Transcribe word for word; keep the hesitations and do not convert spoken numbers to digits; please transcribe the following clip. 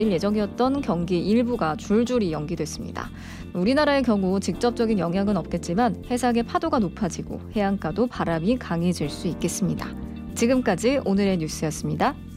예정이었던 경기 일부가 줄줄이 연기됐습니다. 우리나라의 경우 직접적인 영향은 없겠지만 해상의 파도가 높아지고 해안가도 바람이 강해질 수 있겠습니다. 지금까지 오늘의 뉴스였습니다.